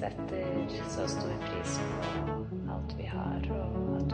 setter så stor pris på alt vi har, og at